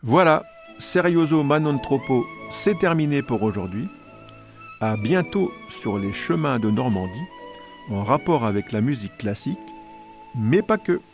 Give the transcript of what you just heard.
Voilà, Serioso ma non troppo, c'est terminé pour aujourd'hui. À bientôt sur les chemins de Normandie, en rapport avec la musique classique, mais pas que.